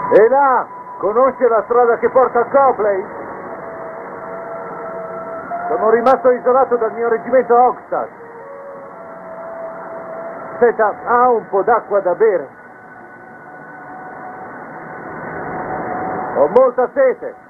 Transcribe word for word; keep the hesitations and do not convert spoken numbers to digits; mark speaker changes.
Speaker 1: E là, conosce la strada che porta a Copley? Sono rimasto isolato dal mio reggimento a Oxford. Aspetta, ha un po' d'acqua da bere? Ho molta sete.